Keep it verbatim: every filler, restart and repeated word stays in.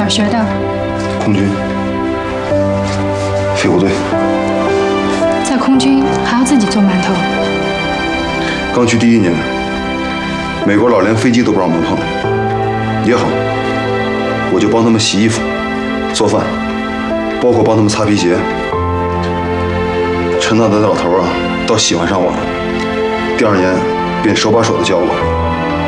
学的？ 空军，飞虎队。 在空军还要自己做馒头？ 刚去第一年，美国佬连飞机都不让我们碰，也好，我就帮他们洗衣服、做饭，包括帮他们擦皮鞋。陈大德的老头啊，倒喜欢上我了，第二年便手把手的教我。